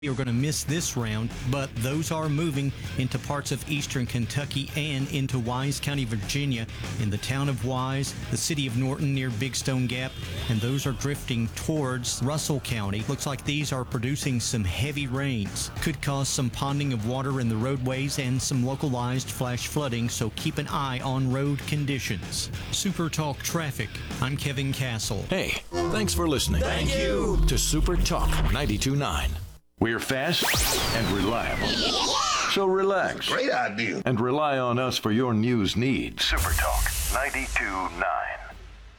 You're going to miss this round, but those are moving into parts of eastern Kentucky and into Wise County, Virginia, in the town of Wise, the city of Norton near Big Stone Gap, and those are drifting towards Russell County. Looks like these are producing some heavy rains. Could cause some ponding of water in the roadways and some localized flash flooding, so keep an eye on road conditions. Super Talk Traffic. I'm Kevin Castle. Hey, thanks for listening. Thank you to Super Talk 92.9. We're fast and reliable. So relax. Great idea. And rely on us for your news needs. Super Talk 92.9.